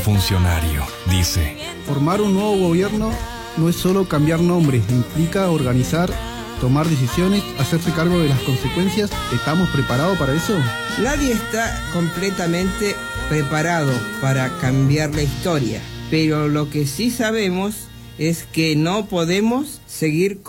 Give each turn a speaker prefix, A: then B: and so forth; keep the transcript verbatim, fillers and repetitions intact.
A: Funcionario, dice.
B: Formar un nuevo gobierno no es solo cambiar nombres, implica organizar, tomar decisiones, hacerse cargo de las consecuencias. ¿Estamos preparados para eso?
C: Nadie está completamente preparado para cambiar la historia, pero lo que sí sabemos es que no podemos seguir